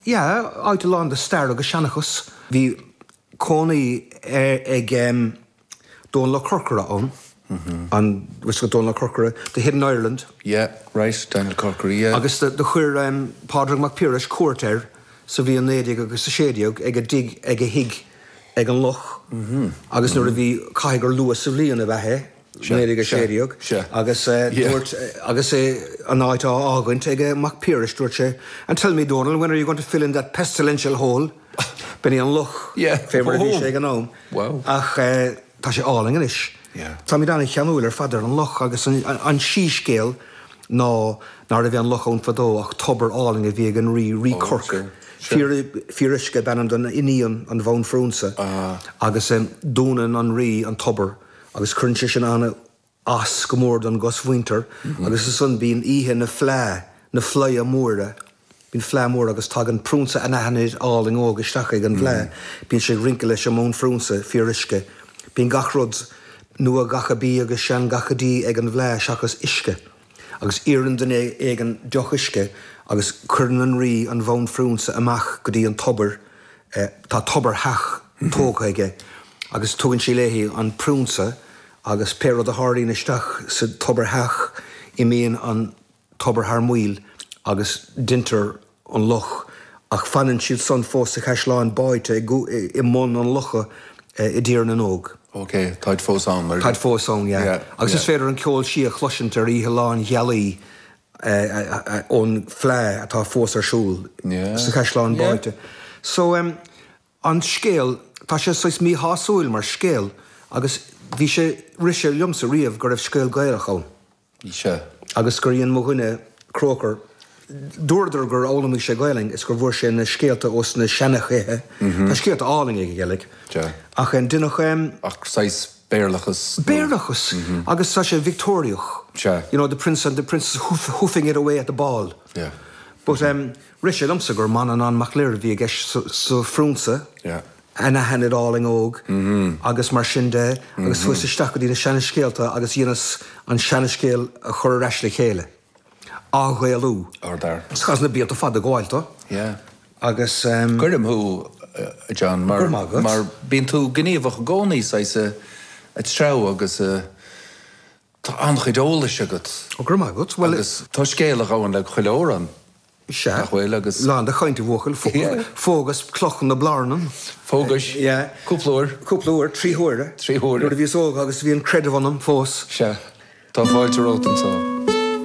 Ja, uit lá de star agus seannachas. Bhí cónaí ag Dún le Corcora an bhis go Dún le Corcora, the Hidden Ireland. Yeah, right, Daniel Corcora, yeah. Agus de chuir Pádraig Mac Piarais cuairteir sa bhí an néideag agus sa séideag ag a dig ag a hig ag an loch. Agus nuair a bhí caigur luas sa bhliain a bheitthe, néideag a séideag. Agus agus an áit ágaint ag Mac Piarais dúirt sé. And tell me, Donald, when are you going to fill in that pestilential hole? Benny an loch. Yeah. Féidir bhí sé an ám. Wow. Ach tá sé áling an is. Tá mí dána cheanúil ar fadar an loch agus an síscéal ná a bhí an loch ón fadó ach tobar áling a bhí an rí corc. Fírisce ben an iníon an bhón frúnsa agus dúnan an rí an tobar agus crunse sin anna as go mór an gos winter agus is sun bíon ihe na flé a móra. Bín flé mór agus tá an prúnsa a hanid áling ógus stacha an flé. Bín sé rinke leis am món frúnsa fírisce. Bín gachrod nua gacha bí agus sean gacha dí ag an bhlé seachas isce. Agus ian den ag an deochiske agus churn an rí an bhón frúnsa amach go dtí an tobar tá tobar heach tóga aige. Agus tugann sí léhí an prúnsa agus péad a háirín isteach sa tobar heach I míon an tobar haar muil agus dinter an loch ach fannin siad son fós a cheisláán báite I món an locha I ddír an óg. Okay, Tide Fósán. Tide Fósán, yeah. Agus is féidir an ceol si a chluisintar I heláin gealaí ón flé atá fós ar siúl sa cheisláán báite. So an scéal, tá sé sois mí hásúil mar scéal agus bhí sé rise liomsa riamh go raibh scéal gaelachán. Bhí sé. Agus gur íon mo ghuine crócar dúirdar gur ólamigh sé gailing is gur bhfuair sé na scéalta os na seannachéthe. Tá scéalta áling ag gealaigh. Ach an dunnach ach sais béarlachas. Béarlachas. Agus tá sé victoriach. You know, the princess hoofing it away at the ball. Yeah. But rise liomsa gur man an Macléir bhí ag so frúnsa. Yeah. Anna hanid áling óg, agus mar sin de, agus fuis isteach go dtí na seanniscéalta agus dhéanas an seanniscéal a chur reis le chéile. Ághailú. Or dar. Schas na bíalta fad a gáilta. Yeah. Agus Gurdim hú, John, mar bíon tú gníomhach gcónaí sais a treo agus tá anchaidóla sigat. O gurmagat? Well, agus tá scéalach áin le chuileóran. Se. Achhfuil agus. Lá de chainte bhchail fógus clochan na blánan. Fógus? Yeah. Cúplóir? Cúplóir, trí huaire. Trí huaire. Nuair a bhí sóg agus bhí an credh anam fós. Se. Tá fáilte rótan tá.